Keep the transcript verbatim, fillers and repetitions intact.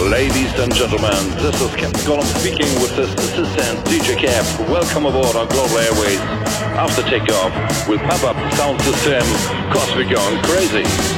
Ladies and gentlemen, this is Captain Column speaking with his assistant D J Cap. Welcome aboard our Global Airways. After takeoff, we'll pump up the sound system, cause we're going crazy.